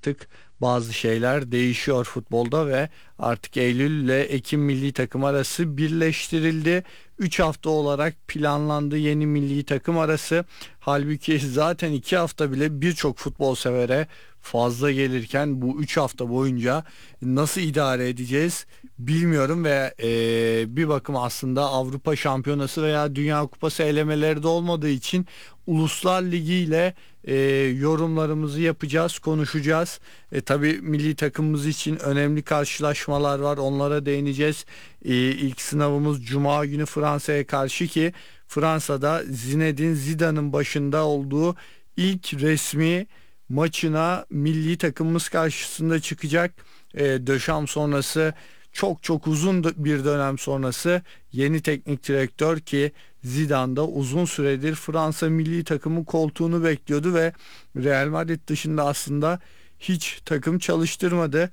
artık bazı şeyler değişiyor futbolda ve artık Eylül ile Ekim milli takım arası birleştirildi. 3 hafta olarak planlandı yeni milli takım arası. Halbuki zaten 2 hafta bile birçok futbol severe fazla gelirken bu 3 hafta boyunca nasıl idare edeceğiz bilmiyorum ve bir bakıma aslında Avrupa Şampiyonası veya Dünya Kupası elemeleri de olmadığı için Uluslar Ligi ile yorumlarımızı yapacağız, konuşacağız. Tabii milli takımımız için önemli karşılaşmalar var, onlara değineceğiz. İlk sınavımız Cuma günü Fransa'ya karşı ki Fransa'da Zinedine Zidane'ın başında olduğu ilk resmi maçına milli takımımız karşısında çıkacak. Döşam sonrası çok uzun bir dönem sonrası yeni teknik direktör ki Zidane da uzun süredir Fransa milli takımı koltuğunu bekliyordu ve Real Madrid dışında aslında hiç takım çalıştırmadı.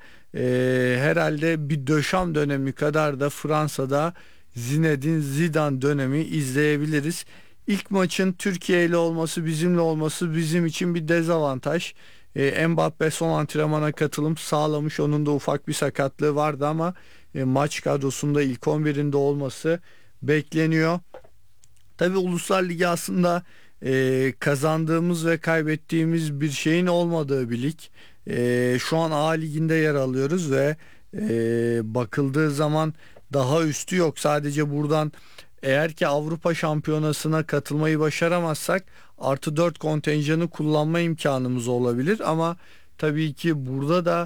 Herhalde bir Döşam dönemi kadar da Fransa'da Zinedine Zidane dönemi izleyebiliriz. İlk maçın Türkiye ile olması, bizimle olması bizim için bir dezavantaj. Mbappe son antrenmana katılım sağlamış. Onun da ufak bir sakatlığı vardı ama maç kadrosunda ilk 11'inde olması bekleniyor. Tabii Uluslar Ligi aslında kazandığımız ve kaybettiğimiz bir şeyin olmadığı bir lig. Şu an A Ligi'nde yer alıyoruz ve bakıldığı zaman daha üstü yok. Sadece buradan eğer ki Avrupa Şampiyonası'na katılmayı başaramazsak artı 4 kontenjanı kullanma imkanımız olabilir. Ama tabii ki burada da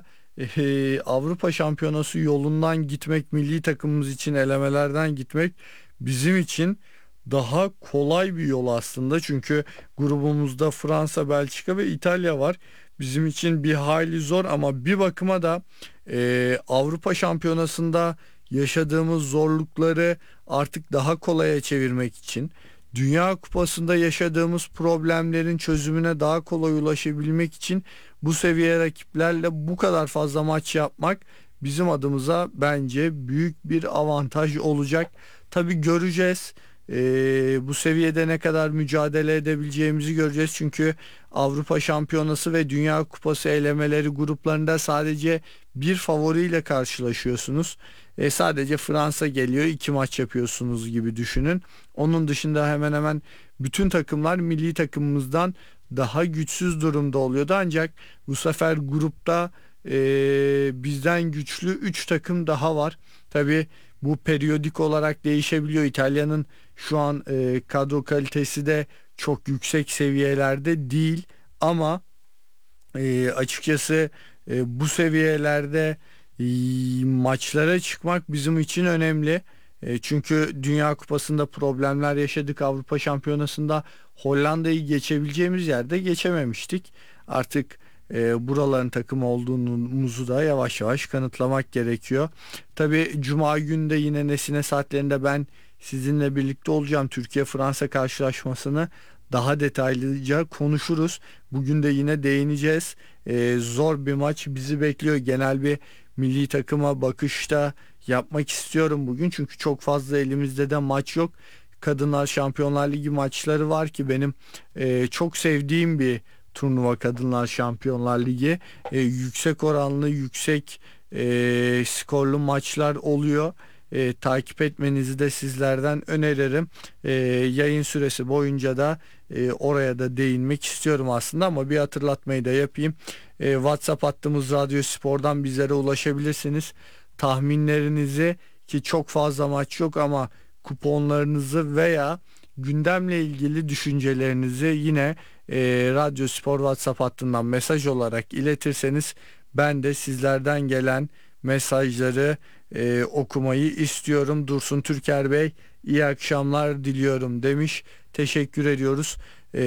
Avrupa Şampiyonası yolundan gitmek, milli takımımız için elemelerden gitmek bizim için daha kolay bir yol aslında. Çünkü grubumuzda Fransa, Belçika ve İtalya var. Bizim için bir hayli zor ama bir bakıma da Avrupa Şampiyonası'nda yaşadığımız zorlukları artık daha kolaya çevirmek için, Dünya Kupası'nda yaşadığımız problemlerin çözümüne daha kolay ulaşabilmek için bu seviye rakiplerle bu kadar fazla maç yapmak bizim adımıza bence büyük bir avantaj olacak. Tabii göreceğiz. Bu seviyede ne kadar mücadele edebileceğimizi göreceğiz. Çünkü Avrupa Şampiyonası ve Dünya Kupası elemeleri gruplarında sadece bir favoriyle karşılaşıyorsunuz. Sadece Fransa geliyor, 2 maç yapıyorsunuz gibi düşünün. Onun dışında hemen hemen bütün takımlar milli takımımızdan daha güçsüz durumda oluyordu. Ancak bu sefer grupta bizden güçlü 3 takım daha var. Tabii bu periyodik olarak değişebiliyor. İtalya'nın şu an kadro kalitesi de çok yüksek seviyelerde değil ama açıkçası bu seviyelerde maçlara çıkmak bizim için önemli. Çünkü Dünya Kupası'nda problemler yaşadık. Avrupa Şampiyonası'nda Hollanda'yı geçebileceğimiz yerde geçememiştik. Artık buraların takımı olduğumuzu da yavaş yavaş kanıtlamak gerekiyor. Tabii Cuma günü de yine Nesine saatlerinde ben sizinle birlikte olacağım. Türkiye-Fransa karşılaşmasını daha detaylıca konuşuruz. Bugün de yine değineceğiz. Zor bir maç bizi bekliyor. Genel bir milli takıma bakışta yapmak istiyorum bugün. Çünkü çok fazla elimizde de maç yok. Kadınlar Şampiyonlar Ligi maçları var ki benim çok sevdiğim bir turnuva Kadınlar Şampiyonlar Ligi. Yüksek oranlı, yüksek skorlu maçlar oluyor. Takip etmenizi de sizlerden öneririm. Yayın süresi boyunca da oraya da değinmek istiyorum aslında ama bir hatırlatmayı da yapayım. WhatsApp hattımız Radyo Spor'dan bizlere ulaşabilirsiniz. Tahminlerinizi ki çok fazla maç yok ama kuponlarınızı veya gündemle ilgili düşüncelerinizi yine Radyo Spor WhatsApp hattından mesaj olarak iletirseniz ben de sizlerden gelen mesajları okumayı istiyorum. Dursun Türker Bey iyi akşamlar diliyorum demiş. Teşekkür ediyoruz.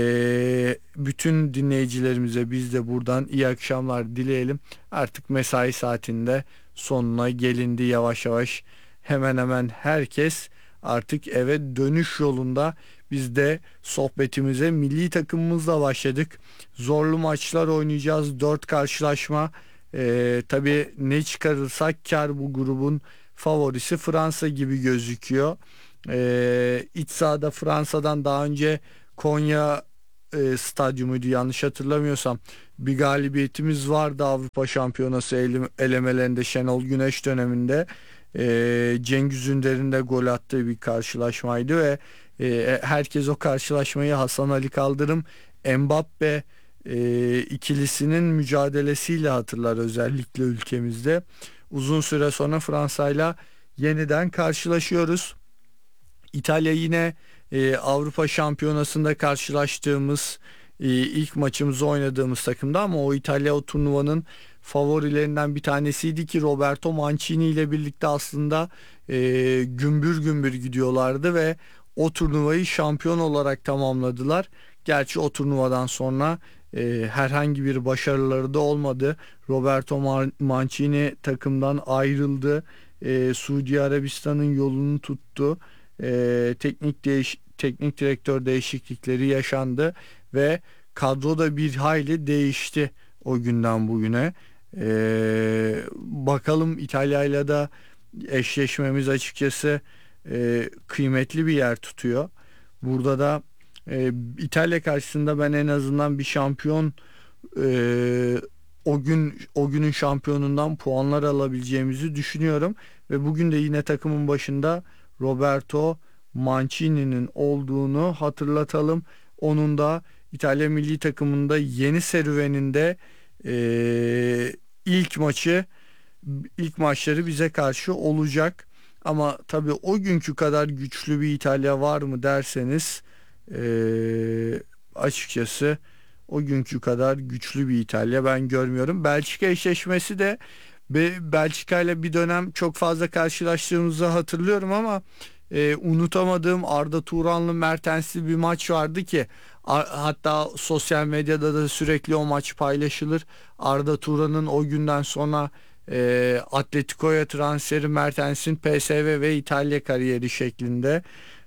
Bütün dinleyicilerimize biz de buradan iyi akşamlar dileyelim. Artık mesai saatinde sonuna gelindi yavaş yavaş. Hemen hemen herkes artık eve dönüş yolunda. Biz de sohbetimize milli takımımızla başladık. Zorlu maçlar oynayacağız. 4 karşılaşma. Tabii ne çıkarırsak kar, bu grubun favorisi Fransa gibi gözüküyor. İç sahada Fransa'dan daha önce Konya stadyumuydu yanlış hatırlamıyorsam. Bir galibiyetimiz vardı Avrupa Şampiyonası elemelerinde Şenol Güneş döneminde. Cengiz Ünder'in de gol attığı bir karşılaşmaydı ve herkes o karşılaşmayı Hasan Ali Kaldırım, Mbappe ikilisinin mücadelesiyle hatırlar, özellikle ülkemizde. Uzun süre sonra Fransa'yla yeniden karşılaşıyoruz. İtalya yine Avrupa Şampiyonası'nda karşılaştığımız ilk maçımızı oynadığımız takımda, ama o İtalya o turnuvanın favorilerinden bir tanesiydi ki Roberto Mancini ile birlikte aslında gümbür gümbür gidiyorlardı ve o turnuvayı şampiyon olarak tamamladılar. Gerçi o turnuvadan sonra herhangi bir başarıları da olmadı. Roberto Mancini takımdan ayrıldı. Suudi Arabistan'ın yolunu tuttu. Teknik direktör değişiklikleri yaşandı ve kadroda bir hayli değişti o günden bugüne. Bakalım, İtalya'yla da eşleşmemiz açıkçası kıymetli bir yer tutuyor. Burada da İtalya karşısında ben en azından bir şampiyon, o günün şampiyonundan puanlar alabileceğimizi düşünüyorum ve bugün de yine takımın başında Roberto Mancini'nin olduğunu hatırlatalım. Onun da İtalya milli takımında yeni serüveninde ilk maçları bize karşı olacak. Ama tabii o günkü kadar güçlü bir İtalya var mı derseniz, açıkçası o günkü kadar güçlü bir İtalya ben görmüyorum. Belçika eşleşmesi de, Belçika ile bir dönem çok fazla karşılaştığımızı hatırlıyorum ama unutamadığım Arda Turan'lı Mertens'li bir maç vardı ki hatta sosyal medyada da sürekli o maç paylaşılır. Arda Turan'ın o günden sonra Atletico'ya transferi, Mertens'in PSV ve İtalya kariyeri şeklinde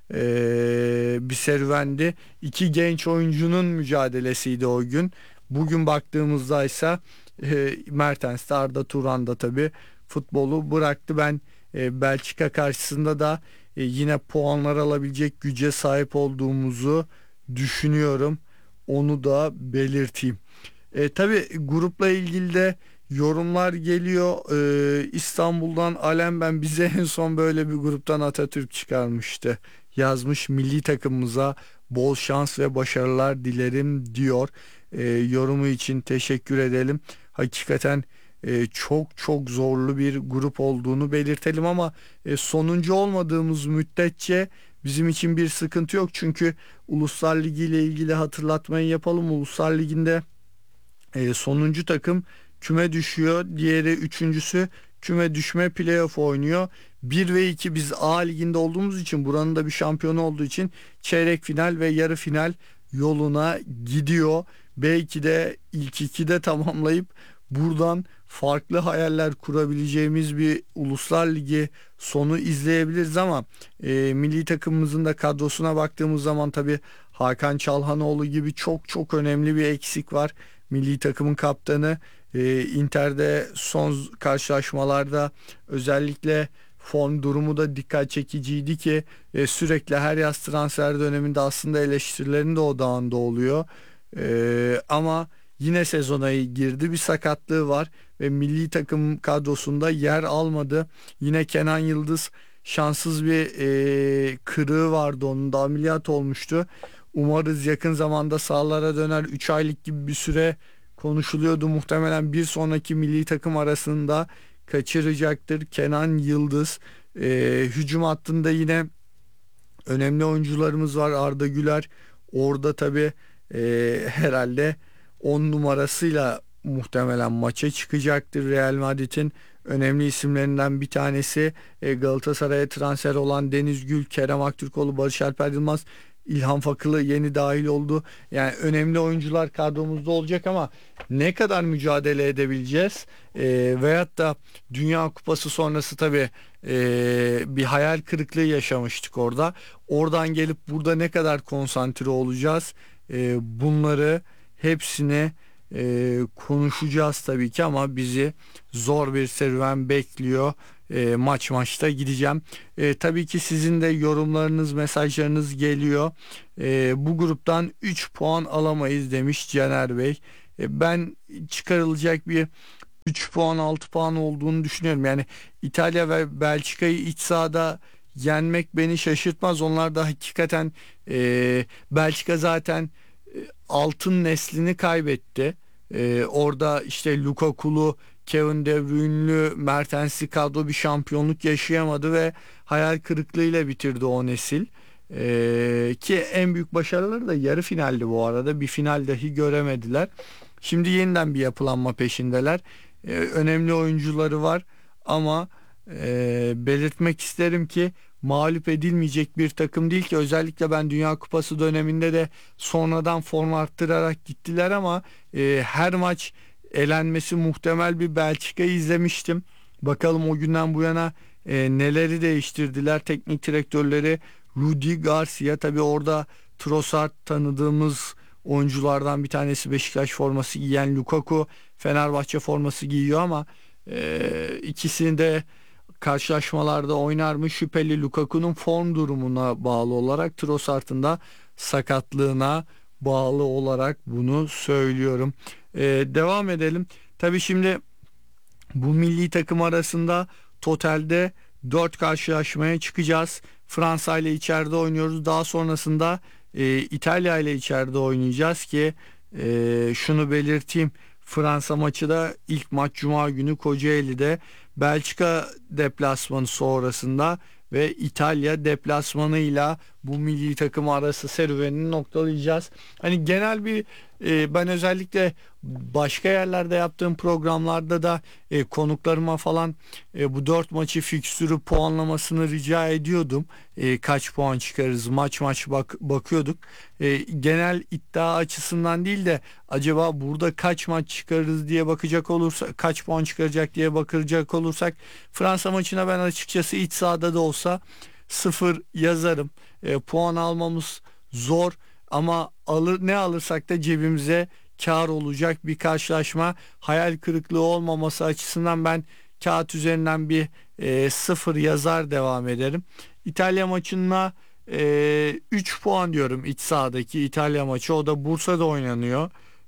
bir serüvendi. İki genç oyuncunun mücadelesiydi o gün. Bugün baktığımızda ise Mertens de Arda Turan da tabii futbolu bıraktı. Ben Belçika karşısında da yine puanlar alabilecek güce sahip olduğumuzu düşünüyorum. Onu da belirteyim. Tabii grupla ilgili de yorumlar geliyor. İstanbul'dan Alem bize en son böyle bir gruptan Atatürk çıkarmıştı. Yazmış, milli takımımıza bol şans ve başarılar dilerim diyor. Yorumu için teşekkür edelim. Hakikaten çok çok zorlu bir grup olduğunu belirtelim ama sonuncu olmadığımız müddetçe bizim için bir sıkıntı yok. Çünkü Uluslar Ligi ile ilgili hatırlatmayı yapalım. Uluslar Ligi'nde sonuncu takım küme düşüyor. Diğeri, üçüncüsü, küme düşme playoff oynuyor. 1 ve 2 biz A liginde olduğumuz için, buranın da bir şampiyonu olduğu için çeyrek final ve yarı final yoluna gidiyor. Belki de ilk 2'de tamamlayıp buradan farklı hayaller kurabileceğimiz bir Uluslar Ligi sonu izleyebiliriz ama milli takımımızın da kadrosuna baktığımız zaman tabii Hakan Çalhanoğlu gibi çok çok önemli bir eksik var. Milli takımın kaptanı, Inter'de son karşılaşmalarda özellikle form durumu da dikkat çekiciydi ki sürekli her yaz transfer döneminde aslında eleştirilerin de odağında oluyor. Ama yine sezona girdi, bir sakatlığı var ve milli takım kadrosunda yer almadı. Yine Kenan Yıldız şanssız bir kırığı vardı, onun da ameliyat olmuştu. Umarız yakın zamanda sahalara döner. 3 aylık gibi bir süre konuşuluyordu. Muhtemelen bir sonraki milli takım arasında kaçıracaktır Kenan Yıldız. Hücum hattında yine önemli oyuncularımız var. Arda Güler orada tabii herhalde 10 numarasıyla muhtemelen maça çıkacaktır. Real Madrid'in önemli isimlerinden bir tanesi. Galatasaray'a transfer olan Deniz Gül, Kerem Aktürkoğlu, Barış Alper Yılmaz, İlhan Fakılı yeni dahil oldu. Yani önemli oyuncular kadromuzda olacak ama ne kadar mücadele edebileceğiz? Veyahut da Dünya Kupası sonrası tabii bir hayal kırıklığı yaşamıştık orada. Oradan gelip burada ne kadar konsantre olacağız? Bunları hepsini konuşacağız tabii ki, ama bizi zor bir serüven bekliyor. Maçta gideceğim. Tabii ki sizin de yorumlarınız, mesajlarınız geliyor. Bu gruptan 3 puan alamayız demiş Caner Bey. Ben çıkarılacak bir 3 puan 6 puan olduğunu düşünüyorum. Yani İtalya ve Belçika'yı iç sahada yenmek beni şaşırtmaz. Onlar da hakikaten, Belçika zaten altın neslini kaybetti. Orada işte Lukaku'lu, Kevin De Bruyne'lü, Mertens'li kadro bir şampiyonluk yaşayamadı ve hayal kırıklığıyla bitirdi o nesil. Ki en büyük başarıları da yarı finaldi bu arada. Bir final dahi göremediler. Şimdi yeniden bir yapılanma peşindeler. Önemli oyuncuları var ama belirtmek isterim ki mağlup edilmeyecek bir takım değil ki. Özellikle ben Dünya Kupası döneminde de sonradan form arttırarak gittiler ama her maç elenmesi muhtemel bir Belçika'yı izlemiştim. Bakalım o günden bu yana neleri değiştirdiler teknik direktörleri. Rudi Garcia, tabi orada Trossard tanıdığımız oyunculardan bir tanesi, Beşiktaş forması giyen Lukaku Fenerbahçe forması giyiyor ama ikisini de karşılaşmalarda oynar mı şüpheli. Lukaku'nun form durumuna bağlı olarak, Trossard'ın da sakatlığına bağlı olarak bunu söylüyorum. Devam edelim. Tabii şimdi bu milli takım arasında totalde 4 karşılaşmaya çıkacağız. Fransa ile içeride oynuyoruz. Daha sonrasında İtalya ile içeride oynayacağız ki şunu belirteyim. Fransa maçı da ilk maç Cuma günü Kocaeli'de, Belçika deplasmanı sonrasında ve İtalya deplasmanıyla bu milli takım arası serüvenini noktalayacağız. Hani genel bir, ben özellikle başka yerlerde yaptığım programlarda da konuklarıma falan bu 4 maçı fikstürü puanlamasını rica ediyordum. Kaç puan çıkarırız, maç bakıyorduk. Genel iddia açısından değil de acaba burada kaç maç çıkarırız diye bakacak olursak, kaç puan çıkaracak diye bakacak olursak, Fransa maçına ben açıkçası iç sahada da olsa 0 yazarım. Puan almamız zor ama ne alırsak da cebimize kar olacak bir karşılaşma. Hayal kırıklığı olmaması açısından ben kağıt üzerinden bir 0 yazar devam ederim. İtalya maçına 3 puan diyorum, iç sahadaki İtalya maçı. O da Bursa'da oynanıyor.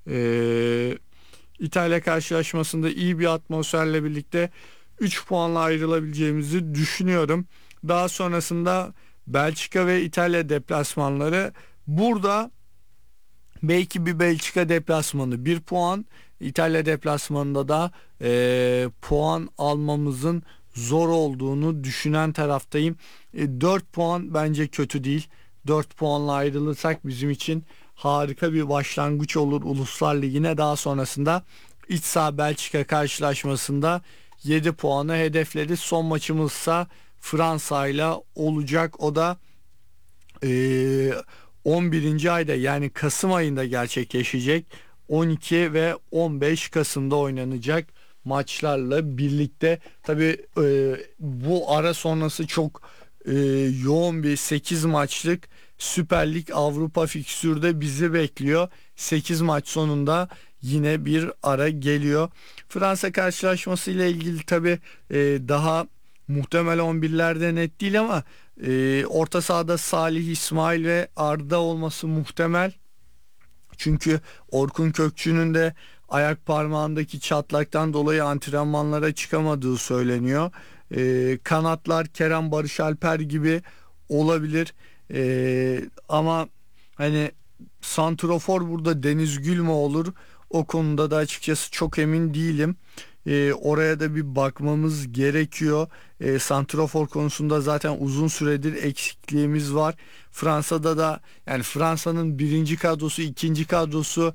İtalya karşılaşmasında iyi bir atmosferle birlikte 3 puanla ayrılabileceğimizi düşünüyorum. Daha sonrasında Belçika ve İtalya deplasmanları. Burada belki bir Belçika deplasmanı 1 puan, İtalya deplasmanında da puan almamızın zor olduğunu düşünen taraftayım. 4 puan bence kötü değil. 4 puanla ayrılırsak bizim için harika bir başlangıç olur Uluslar Ligi'ne. Daha sonrasında iç saha Belçika karşılaşmasında 7 puanı hedefleriz. Son maçımızsa Fransa ile olacak. O da 11. ayda, yani Kasım ayında gerçekleşecek. 12 ve 15 Kasım'da oynanacak maçlarla birlikte. Tabii bu ara sonrası çok yoğun bir 8 maçlık Süper Lig Avrupa fikstürde bizi bekliyor. 8 maç sonunda yine bir ara geliyor. Fransa karşılaşması ile ilgili tabii daha muhtemel 11'lerde net değil ama orta sahada Salih, İsmail ve Arda olması muhtemel. Çünkü Orkun Kökçü'nün de ayak parmağındaki çatlaktan dolayı antrenmanlara çıkamadığı söyleniyor. Kanatlar Kerem, Barış Alper gibi olabilir. Ama hani santrofor burada Deniz Gül mü olur? O konuda da açıkçası çok emin değilim. Oraya da bir bakmamız gerekiyor. Santrafor konusunda zaten uzun süredir eksikliğimiz var. Fransa'da da, yani Fransa'nın birinci kadrosu, ikinci kadrosu,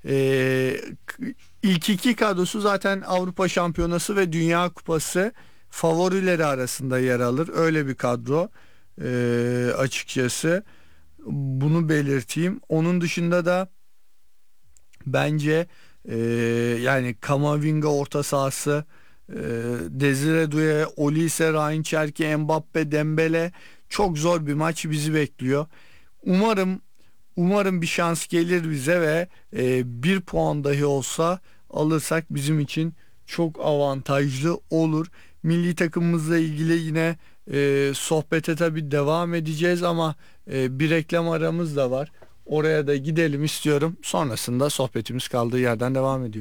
ilk iki kadrosu zaten Avrupa Şampiyonası ve Dünya Kupası favorileri arasında yer alır. Öyle bir kadro açıkçası. Bunu belirteyim. Onun dışında da bence yani Kamavinga orta sahası, Desire Doué, Olise, Ryan Cherki, Mbappe, Dembele, çok zor bir maç bizi bekliyor. Umarım Umarım bir şans gelir bize ve bir puan dahi olsa alırsak bizim için çok avantajlı olur. Milli takımımızla ilgili yine sohbete tabii devam edeceğiz ama bir reklam aramız da var. Oraya da gidelim istiyorum. Sonrasında sohbetimiz kaldığı yerden devam ediyor.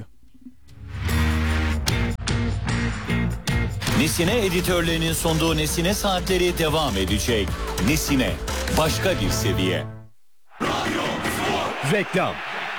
Nesine editörlerinin sunduğu Nesine Saatleri devam edecek. Nesine, başka bir seviye. Reklam.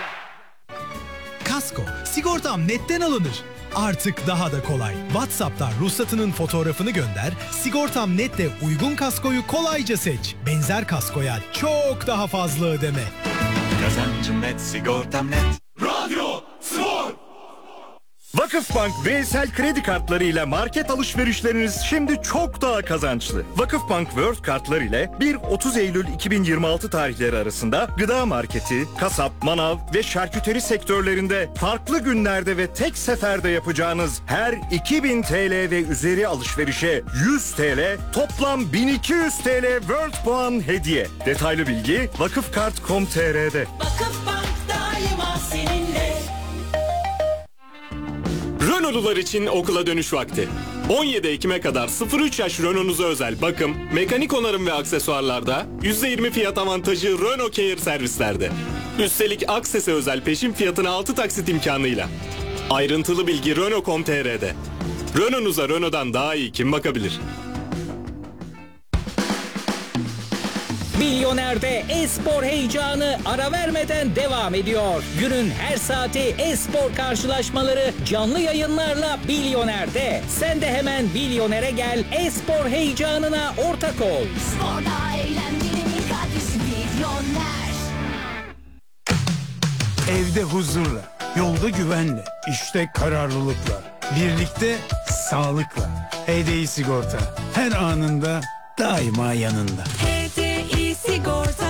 Kasko, sigortam netten alınır. Artık daha da kolay. WhatsApp'tan ruhsatının fotoğrafını gönder, Sigortam Net'te uygun kaskoyu kolayca seç. Benzer kaskoya çok daha fazla ödeme. Kazancım net, sigortam net. Radyo Spor. Vakıfbank bireysel kredi kartlarıyla market alışverişleriniz şimdi çok daha kazançlı. Vakıfbank World kartlar ile 1-30 Eylül 2026 tarihleri arasında gıda marketi, kasap, manav ve şarküteri sektörlerinde farklı günlerde ve tek seferde yapacağınız her 2000 TL ve üzeri alışverişe 100 TL, toplam 1200 TL World puan hediye. Detaylı bilgi vakıfkart.com.tr'de. Vakıfbank daima seninle. Renault'lular için okula dönüş vakti. 17 Ekim'e kadar 0-3 yaş Renault'unuza özel bakım, mekanik onarım ve aksesuarlarda %20 fiyat avantajı Renault Care servislerde. Üstelik Akses'e özel peşin fiyatına 6 taksit imkanıyla. Ayrıntılı bilgi Renault.com.tr'de. Renault'uza Renault'dan daha iyi kim bakabilir? Milyoner'de e-spor heyecanı ara vermeden devam ediyor. Günün her saati e-spor karşılaşmaları canlı yayınlarla Milyoner'de. Sen de hemen Milyoner'e gel, e-spor heyecanına ortak ol. Sporda eğlencenin adresi Milyoner. Evde huzurla, yolda güvenle, işte kararlılıkla, birlikte sağlıkla. HDI Sigorta her anında daima yanında. HDI Sigorta.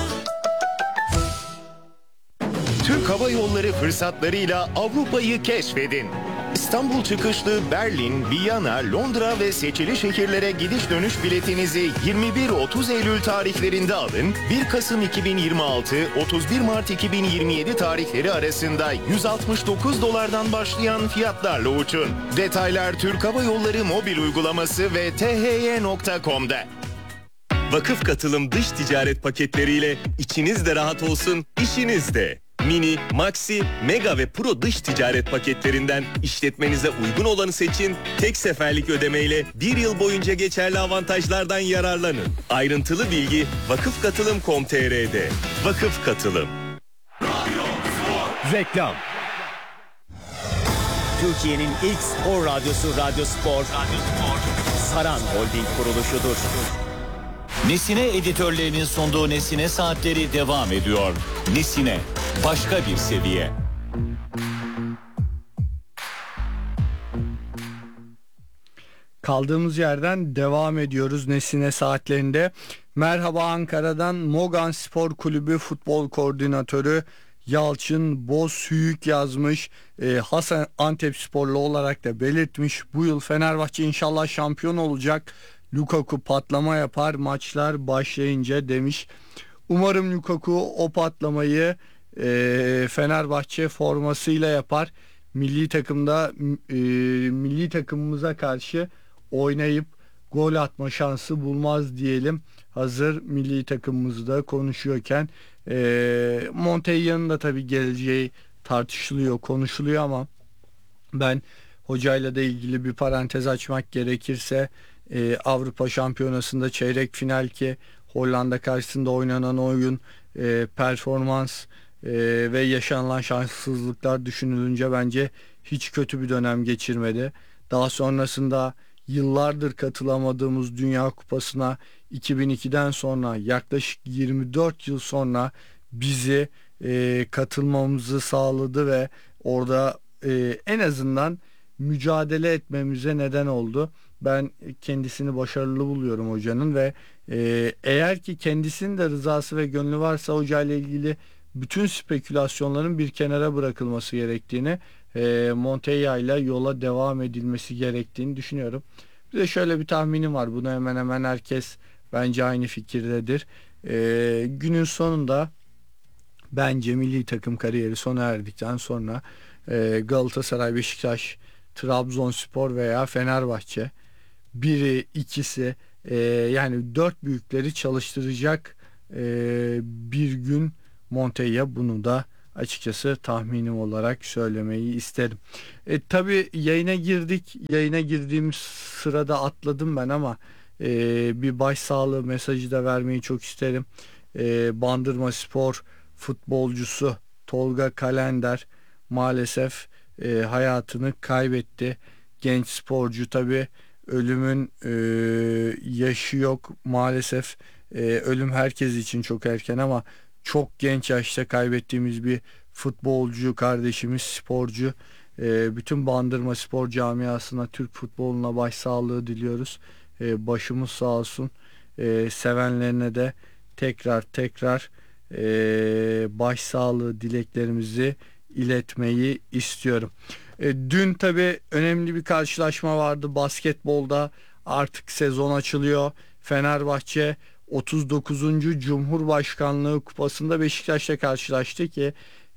Türk Hava Yolları fırsatlarıyla Avrupa'yı keşfedin. İstanbul çıkışlı Berlin, Viyana, Londra ve seçili şehirlere gidiş dönüş biletinizi 21-30 Eylül tarihlerinde alın. 1 Kasım 2026-31 Mart 2027 tarihleri arasında $169'dan başlayan fiyatlarla uçun. Detaylar Türk Hava Yolları mobil uygulaması ve thy.com'da. Vakıf Katılım dış ticaret paketleriyle içiniz de rahat olsun, işiniz de. Mini, Maxi, Mega ve Pro dış ticaret paketlerinden işletmenize uygun olanı seçin. Tek seferlik ödemeyle 1 yıl boyunca geçerli avantajlardan yararlanın. Ayrıntılı bilgi vakıfkatılım.com.tr'de. Vakıf Katılım. Reklam. Türkiye'nin ilk spor radyosu Radyo Spor. Saran Holding kuruluşudur. Nesine editörlerinin sunduğu Nesine Saatleri devam ediyor. Nesine, başka bir seviye. Kaldığımız yerden devam ediyoruz Nesine Saatlerinde. Merhaba Ankara'dan Mogan Spor Kulübü Futbol Koordinatörü Yalçın Bozhüyük yazmış. Hasan Antepsporlu olarak da belirtmiş. Bu yıl Fenerbahçe inşallah şampiyon olacak. Lukaku patlama yapar maçlar başlayınca demiş. Umarım Lukaku o patlamayı Fenerbahçe formasıyla yapar. Milli takımımıza karşı oynayıp gol atma şansı bulmaz diyelim. Hazır milli takımımızda konuşuyorken Montella'nın da tabii geleceği tartışılıyor, konuşuluyor ama ben hocayla da ilgili bir parantez açmak gerekirse Avrupa Şampiyonası'nda çeyrek final ki Hollanda karşısında oynanan oyun, performans ve yaşanılan şanssızlıklar düşünülünce bence hiç kötü bir dönem geçirmedi. Daha sonrasında yıllardır katılamadığımız Dünya Kupası'na 2002'den sonra yaklaşık 24 yıl sonra bizi katılmamızı sağladı ve orada en azından mücadele etmemize neden oldu. Ben kendisini başarılı buluyorum hocanın ve eğer ki kendisinin de rızası ve gönlü varsa hocayla ilgili bütün spekülasyonların bir kenara bırakılması gerektiğini, Montella ile yola devam edilmesi gerektiğini düşünüyorum. Bir de şöyle bir tahminim var. Bunu hemen hemen herkes bence aynı fikirdedir. Günün sonunda bence milli takım kariyeri sona erdikten sonra Galatasaray, Beşiktaş, Trabzonspor veya Fenerbahçe, biri ikisi, yani dört büyükleri çalıştıracak bir gün Montella, bunu da açıkçası tahminim olarak söylemeyi isterim. Tabii yayına girdik. Yayına girdiğim sırada atladım ben ama bir başsağlığı mesajı da vermeyi çok isterim. Bandırmaspor futbolcusu Tolga Kalender maalesef hayatını kaybetti. Genç sporcu, tabii ölümün yaşı yok maalesef. Ölüm herkes için çok erken ama çok genç yaşta kaybettiğimiz bir futbolcu kardeşimiz, sporcu. Bütün Bandırma Spor camiasına, Türk futboluna başsağlığı diliyoruz. Başımız sağ olsun. Sevenlerine de tekrar başsağlığı dileklerimizi iletmeyi istiyorum. Dün tabii önemli bir karşılaşma vardı basketbolda. Artık sezon açılıyor. Fenerbahçe 39. Cumhurbaşkanlığı Kupası'nda Beşiktaş'la karşılaştı ki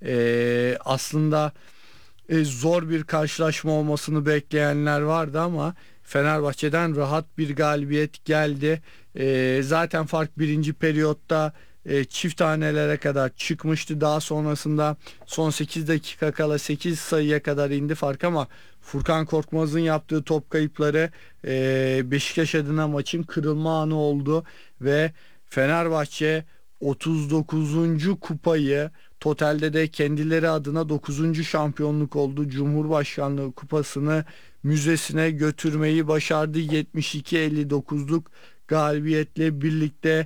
aslında zor bir karşılaşma olmasını bekleyenler vardı ama Fenerbahçe'den rahat bir galibiyet geldi. Zaten fark birinci periyotta çift tanelere kadar çıkmıştı. Daha sonrasında son 8 dakika kala 8 sayıya kadar indi fark ama Furkan Korkmaz'ın yaptığı top kayıpları Beşiktaş adına maçın kırılma anı oldu ve Fenerbahçe 39. kupayı, totalde de kendileri adına 9. şampiyonluk oldu. Cumhurbaşkanlığı kupasını müzesine götürmeyi başardı. 72-59'luk galibiyetle birlikte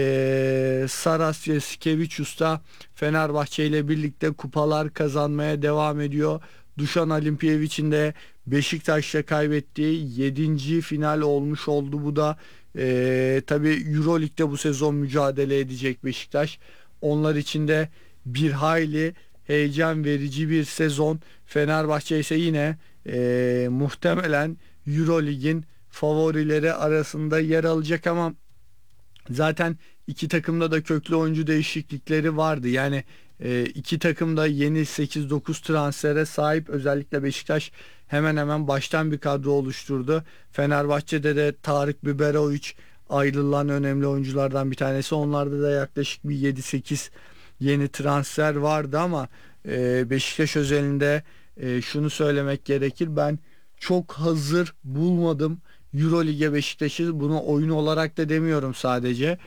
Saras Jasikevičius da Fenerbahçe ile birlikte kupalar kazanmaya devam ediyor. Dušan Olimpijevic'in de Beşiktaş'la kaybettiği 7. final olmuş oldu bu da. Tabii Euroleague'de bu sezon mücadele edecek Beşiktaş. Onlar için de bir hayli heyecan verici bir sezon. Fenerbahçe ise yine muhtemelen Euroleague'in favorileri arasında yer alacak ama zaten iki takımda da köklü oyuncu değişiklikleri vardı. Yani iki takım da yeni 8-9 transfere sahip. Özellikle Beşiktaş hemen hemen baştan bir kadro oluşturdu. Fenerbahçe'de de Tarık Biberović ayrılan önemli oyunculardan bir tanesi. Onlarda da yaklaşık bir 7-8 yeni transfer vardı ama Beşiktaş özelinde şunu söylemek gerekir. Ben çok hazır bulmadım Euroleague'e Beşiktaş'ı. Bunu oyun olarak da demiyorum sadece.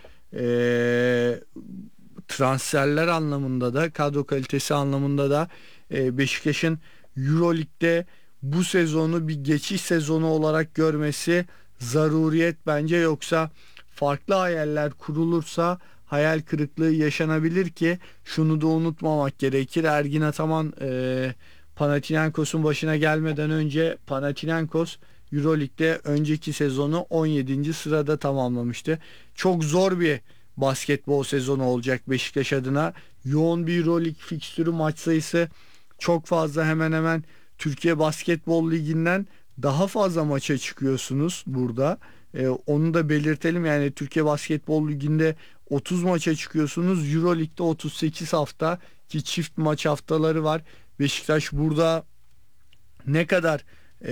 Transferler anlamında da, kadro kalitesi anlamında da Beşiktaş'ın Euroleague'de bu sezonu bir geçiş sezonu olarak görmesi zaruriyet bence, yoksa farklı hayaller kurulursa hayal kırıklığı yaşanabilir ki şunu da unutmamak gerekir. Ergin Ataman Panathinaikos'un başına gelmeden önce Panathinaikos Euroleague'de önceki sezonu 17. sırada tamamlamıştı. Çok zor bir basketbol sezonu olacak Beşiktaş adına. Yoğun bir Euroleague fikstürü, maç sayısı çok fazla, hemen hemen Türkiye Basketbol Ligi'nden daha fazla maça çıkıyorsunuz burada. Onu da belirtelim, yani Türkiye Basketbol Ligi'nde 30 maça çıkıyorsunuz. Euroleague'de 38 hafta ki çift maç haftaları var. Beşiktaş burada ne kadar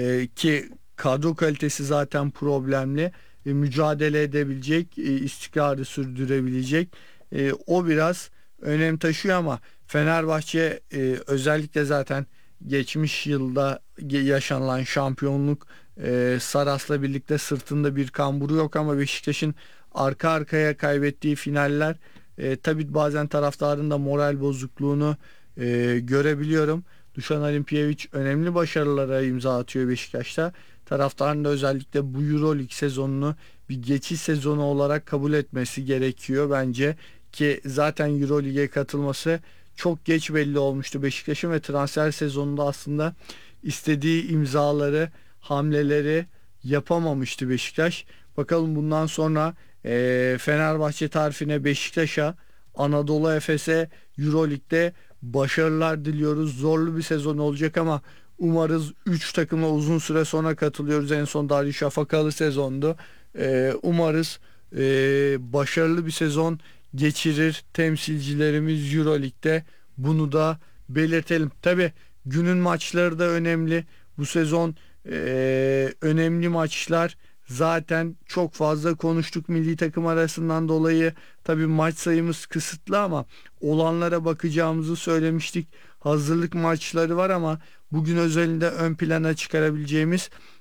ki kadro kalitesi zaten problemli, mücadele edebilecek, istikrarı sürdürebilecek, o biraz önem taşıyor ama Fenerbahçe özellikle zaten geçmiş yılda yaşanılan şampiyonluk, Saras'la birlikte sırtında bir kamburu yok ama Beşiktaş'ın arka arkaya kaybettiği finaller, tabii bazen taraftarın da moral bozukluğunu görebiliyorum. Dušan Olimpijevich önemli başarılara imza atıyor Beşiktaş'ta. Taraftarın da özellikle bu Euroleague sezonunu bir geçiş sezonu olarak kabul etmesi gerekiyor bence, ki zaten Euroleague'e katılması çok geç belli olmuştu Beşiktaş'ın ve transfer sezonunda aslında istediği imzaları, hamleleri yapamamıştı Beşiktaş. Bakalım bundan sonra Fenerbahçe tarifine, Beşiktaş'a, Anadolu Efes'e Euroleague'de başarılar diliyoruz. Zorlu bir sezon olacak ama umarız 3 takımla uzun süre sonra katılıyoruz. En son Darüşşafakalı sezondu. Umarız başarılı bir sezon geçirir temsilcilerimiz Euroleague'de, bunu da belirtelim. Tabi günün maçları da önemli. Bu sezon önemli maçlar. Zaten çok fazla konuştuk milli takım arasından dolayı. Tabii maç sayımız kısıtlı ama olanlara bakacağımızı söylemiştik. Hazırlık maçları var ama bugün özelinde ön plana çıkarabileceğimiz